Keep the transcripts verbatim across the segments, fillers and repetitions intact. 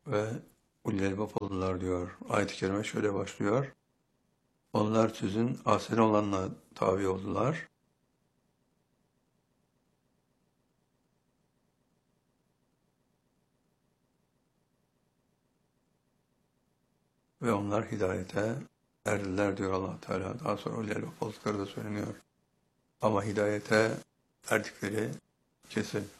ve ulul elbab oldular diyor. Ayet-i kerime şöyle başlıyor. Onlar sözün aseli olanla tabi oldular. Ve onlar hidayete erdiler diyor Allah Teala. Daha sonra ulul elbab oldukları da söyleniyor. Ama hidayete erdikleri kesin.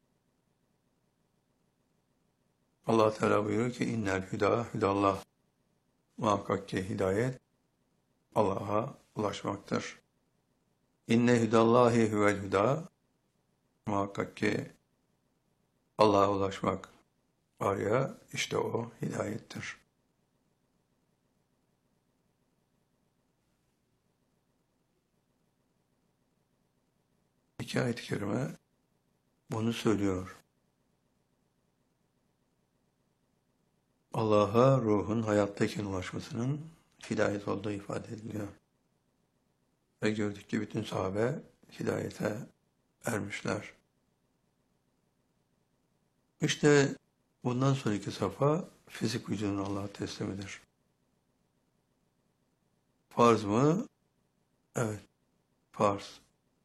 Allah Teala buyuruyor ki innel hüda hüdallah. Muhakkak ki hidayet Allah'a ulaşmaktır. İnne hüdallahi huvel hüda. Muhakkak ki Allah'a ulaşmak var ya, işte o hidayettir. İki ayet-i kerime bunu söylüyor. Allah'a ruhun hayattayken ulaşmasının hidayet olduğu ifade ediliyor. Ve gördük ki bütün sahabe hidayete ermişler. İşte bundan sonraki safha fizik vücudun Allah'a teslimidir. Farz mı? Evet, farz.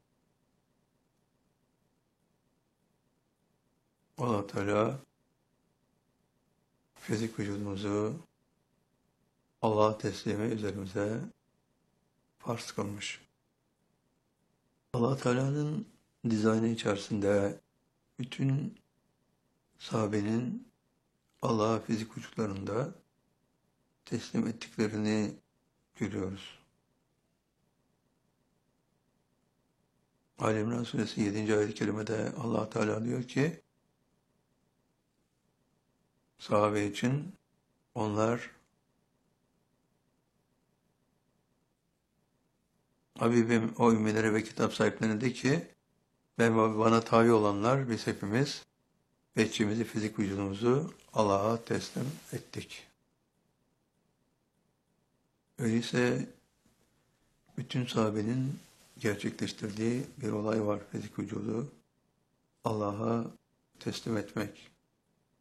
Allah Teala fizik vücudumuzu Allah'a teslimi üzerimize farz kılmış. Allah Teala'nın dizaynı içerisinde bütün sahabenin Allah'a fizik vücutlarında teslim ettiklerini görüyoruz. Ali İmran Suresi yedinci ayet-i kerimede Allah Teala diyor ki sahabe için onlar Habibim o ümmelere ve kitap sahiplerine de ki ben ve bana tabi olanlar biz hepimiz veçimizi, fizik vücudumuzu Allah'a teslim ettik. Öyleyse bütün sahabenin gerçekleştirdiği bir olay var, fizik vücudu Allah'a teslim etmek.